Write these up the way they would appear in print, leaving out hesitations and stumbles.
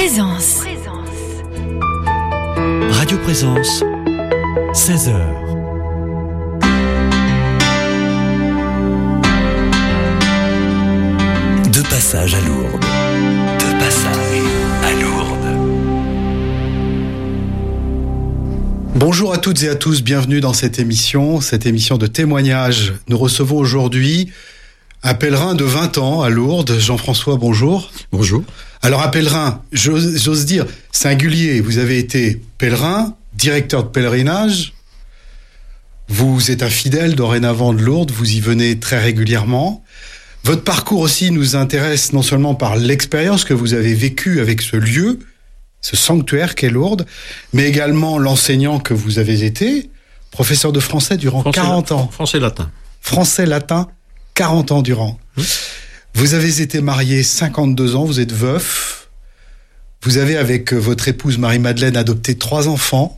Présence. Radio Présence, 16h. De passage à Lourdes. De passage à Lourdes. Bonjour à toutes et à tous, bienvenue dans cette émission de témoignage. Nous recevons aujourd'hui un pèlerin de 20 ans à Lourdes. Jean-François, bonjour. Bonjour. Alors un pèlerin, j'ose dire, singulier. Vous avez été pèlerin, directeur de pèlerinage. Vous êtes un fidèle dorénavant de Lourdes, vous y venez très régulièrement. Votre parcours aussi nous intéresse non seulement par l'expérience que vous avez vécue avec ce lieu, ce sanctuaire qu'est Lourdes, mais également l'enseignant que vous avez été, professeur de français durant 40 ans. Français-latin, 40 ans durant. Vous avez été marié 52 ans, vous êtes veuf. Vous avez, avec votre épouse Marie-Madeleine, adopté 3 enfants.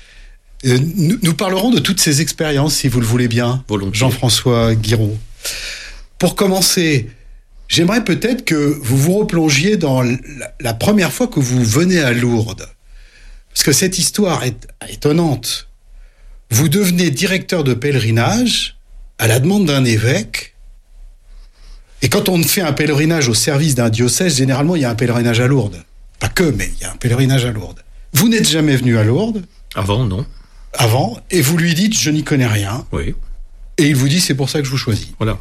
Nous parlerons de toutes ces expériences, si vous le voulez bien, volontiers. Jean-François Guiraud. Pour commencer, j'aimerais peut-être que vous vous replongiez dans la première fois que vous venez à Lourdes. Parce que cette histoire est étonnante. Vous devenez directeur de pèlerinage à la demande d'un évêque. Et quand on fait un pèlerinage au service d'un diocèse, généralement, il y a un pèlerinage à Lourdes. Pas que, mais il y a un pèlerinage à Lourdes. Vous n'êtes jamais venu à Lourdes. Avant, non. Avant, et vous lui dites, je n'y connais rien. Oui. Et il vous dit, c'est pour ça que je vous choisis. Voilà.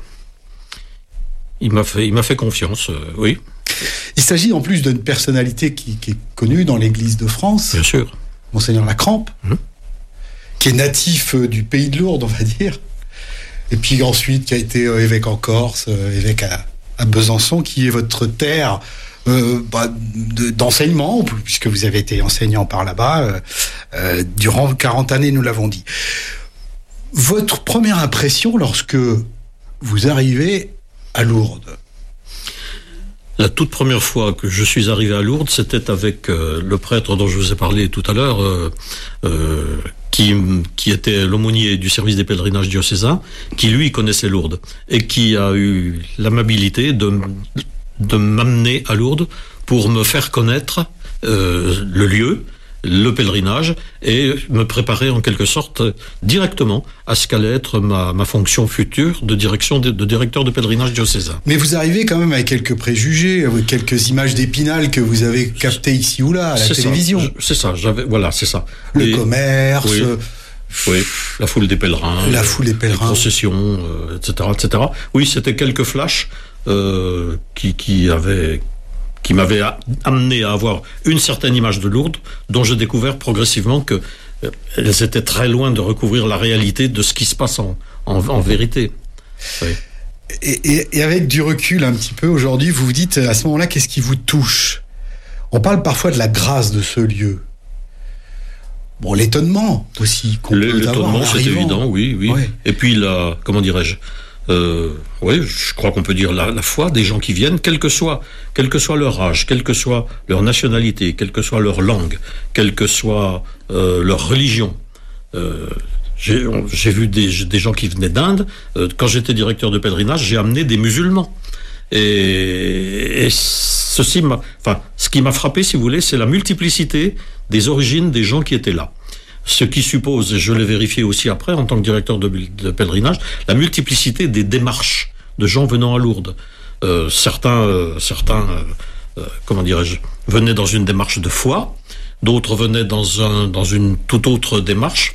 Il m'a fait confiance, oui. Il s'agit en plus d'une personnalité qui est connue dans l'Église de France. Bien sûr. Monseigneur Lacrampe, qui est natif du pays de Lourdes, on va dire. Et puis ensuite, qui a été évêque en Corse, évêque à Besançon, qui est votre terre d'enseignement, puisque vous avez été enseignant par là-bas durant 40 années, nous l'avons dit. Votre première impression lorsque vous arrivez à Lourdes? La toute première fois que je suis arrivé à Lourdes, c'était avec le prêtre dont je vous ai parlé tout à l'heure, qui était l'aumônier du service des pèlerinages diocésains, qui lui connaissait Lourdes et qui a eu l'amabilité de m'amener à Lourdes pour me faire connaître le lieu, le pèlerinage, et me préparer en quelque sorte directement à ce qu'allait être ma fonction future de direction de directeur de pèlerinage diocésain. Mais vous arrivez quand même avec quelques préjugés, avec quelques images d'Épinal que vous avez captées ici ou là à la télévision. C'est ça, c'est ça. Le commerce. Oui, la foule des pèlerins. Les processions, etc., etc. Oui, c'était quelques flashs qui m'avait amené à avoir une certaine image de Lourdes, dont j'ai découvert progressivement que elles étaient très loin de recouvrir la réalité de ce qui se passe en vérité. Oui. Et avec du recul un petit peu aujourd'hui, vous vous dites à ce moment-là, qu'est-ce qui vous touche? On parle parfois de la grâce de ce lieu. Bon, l'étonnement aussi qu'on peut avoir. L'étonnement, c'est évident, oui. Ouais. Et puis comment dirais-je, oui, je crois qu'on peut dire la foi des gens qui viennent, quel que soit leur âge, quelle que soit leur nationalité, quelle que soit leur langue, quelle que soit leur religion. J'ai vu des gens qui venaient d'Inde. Quand j'étais directeur de pèlerinage, j'ai amené des musulmans. Et ce qui m'a frappé, si vous voulez, c'est la multiplicité des origines des gens qui étaient là. Ce qui suppose, et je l'ai vérifié aussi après en tant que directeur de pèlerinage, la multiplicité des démarches de gens venant à Lourdes. Certains, comment dirais-je, venaient dans une démarche de foi, d'autres venaient dans une toute autre démarche.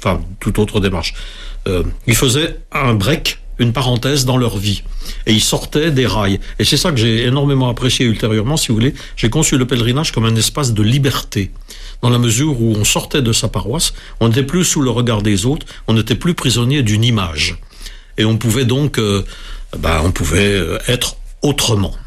Ils faisaient un break, une parenthèse dans leur vie, et ils sortaient des rails. Et c'est ça que j'ai énormément apprécié ultérieurement, si vous voulez. J'ai conçu le pèlerinage comme un espace de liberté, dans la mesure où on sortait de sa paroisse, on n'était plus sous le regard des autres, on n'était plus prisonnier d'une image. Et on pouvait donc, être autrement.